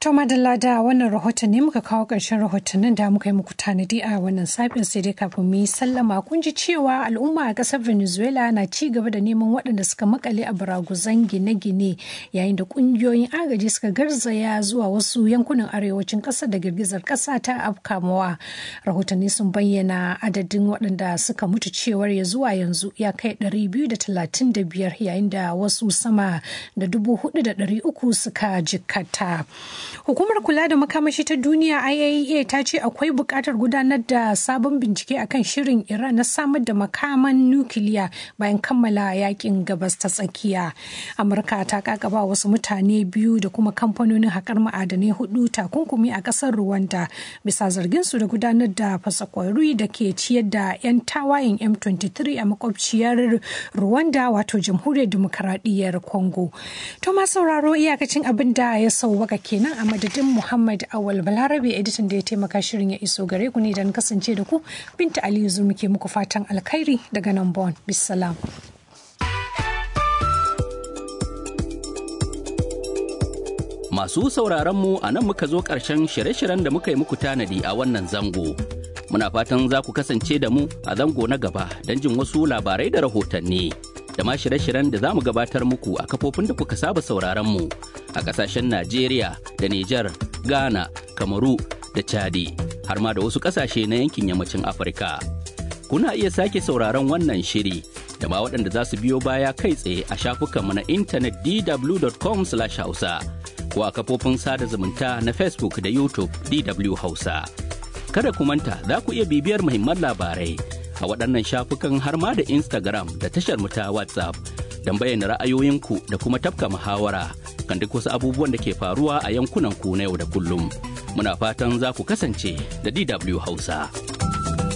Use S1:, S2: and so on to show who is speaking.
S1: To madalla da wannan rahoton ne muka kawo ƙarshen rahotannin da muka yi muku tanadi a wannan safin, sai dai kafin mu yi sallama kun ji cewa al'umma a ƙasar Venezuela na ci gaba da neman waɗanda suka makale a baraguzan gine-gine yayin da ƙungiyoyin agaji suka garzaya zuwa wasu yankunan arewacin ƙasar da girgizar ƙasa ta afkamawa. Rahotanni sun bayyana adadin waɗanda suka mutu cewar ya zuwa yanzu ya kai 235 yayin da wasu sama da 4,300 suka jikkata. Hukumar kula da makamashi ta duniya IAEA ta ce akwai buƙatar gudanar da sabon bincike akan shirin Iran na samar da makaman nukiliya bayan kammala yakin gabas ta tsakiya. Amurka ta kakaba wasu mutane biyu da kuma kamfanonin haƙar ma'adanai 4 takunkumi a ƙasar Rwanda bisa zargin su da gudanar da fasakwari da ke ciyar da 'yan tawayen M23 a makwabciyar Rwanda wato Jamhuriyar Demokaradiyyar Congo. To ma sauraro iyakacin abin da ya sauwaka kenan a madadin Muhammad Awal Balarabe editan da ya taimaka shirin ya iso gare ku ne dan kasance da ku. Binta Aliyu Zurmi ke muku fatan alkhairi daga nan Bon. Bisalam.
S2: Masu sauraron mu a nan muka zo ƙarshen shirye-shiryen da muka yi muku tanadi a wannan zango. Muna fatan za ku kasance da mu a zango na gaba don jin wasu labarai da rahotanni. Da ma shirye-shiryen da za mu gabatar muku a kafofin da kuka saba sauraron mu a ƙasashen Najeriya da Nijar, Ghana, Kamaru da Chadi, har ma da wasu ƙasashe na yankin yammacin Afirka. Kuna iya sake sauraron wannan shiri da ma waɗanda za su biyo baya kai tsaye a shafukanmu na intanet dw.com/hausa ko a kafofin sada zumunta na Facebook da YouTube DW Hausa. Kada ku manta za ku iya bibiyar muhimman labarai a waɗannan shafukan har ma da Instagram da tashar mu ta WhatsApp don bayyana ra'ayoyinku da kuma tafka muhawara kan duk wasu abubuwan da ke faruwa a yankunan ku na yau da kullum. Muna fatan za ku kasance da DW Hausa.